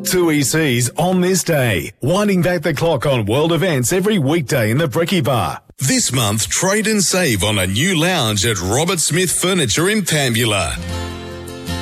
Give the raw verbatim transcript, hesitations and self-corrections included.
Two E Cs on this day, winding back the clock on world events every weekday in the Brekkie Bar. This month, trade and save on a new lounge at Robert Smith Furniture in Pambula.